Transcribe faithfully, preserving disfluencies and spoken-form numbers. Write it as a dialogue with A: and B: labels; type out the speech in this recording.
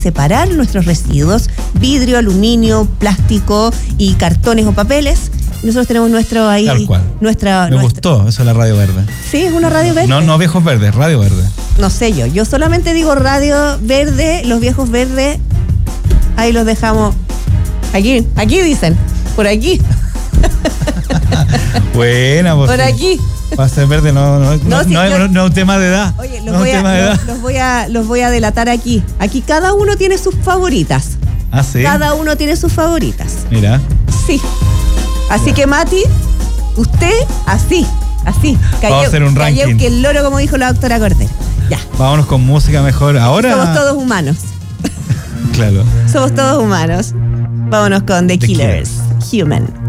A: separar nuestros residuos, vidrio, aluminio, plástico y cartones o papeles. Nosotros tenemos nuestro ahí.
B: Tal cual.
A: Nuestra,
B: Me
A: nuestra...
B: gustó eso de la radio verde.
A: Sí, es una radio verde.
B: No, no viejos verdes, radio verde.
A: No sé yo. Yo solamente digo radio verde, los viejos verdes. Ahí los dejamos. Aquí, aquí dicen. Por aquí.
B: Buena, pues.
A: Por aquí.
B: Va a ser verde, no, no, no,
A: No, si
B: no,
A: yo-
B: no, no es un tema de edad.
A: Oye, los,
B: no
A: voy
B: es
A: a,
B: un tema de edad.
A: los, los voy a, los voy a delatar aquí. Aquí cada uno tiene sus favoritas.
B: Ah, sí.
A: Cada uno tiene sus favoritas.
B: Mira.
A: Sí. Así
B: Ya.
A: que, Mati, usted, así, así.
B: Vamos a hacer un
A: calleu
B: ranking.
A: que el loro, como dijo la doctora Cordero. Ya.
B: Vámonos con música mejor. Ahora.
A: Somos todos humanos.
B: Claro.
A: Somos todos humanos. Vámonos con The
B: The
A: Killers. Human.